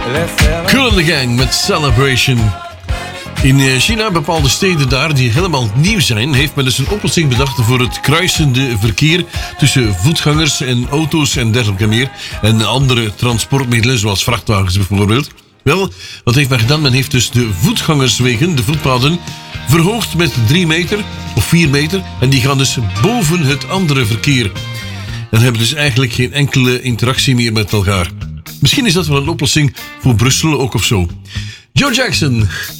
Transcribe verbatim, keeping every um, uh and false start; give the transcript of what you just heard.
Cool in the Gang met Celebration. In China, bepaalde steden daar die helemaal nieuw zijn, heeft men dus een oplossing bedacht voor het kruisende verkeer tussen voetgangers en auto's en dergelijke meer. En andere transportmiddelen, zoals vrachtwagens bijvoorbeeld. Wel, wat heeft men gedaan? Men heeft dus de voetgangerswegen, de voetpaden, verhoogd met drie meter of vier meter. En die gaan dus boven het andere verkeer. En hebben dus eigenlijk geen enkele interactie meer met elkaar. Misschien is dat wel een oplossing voor Brussel ook of zo. Joe Jackson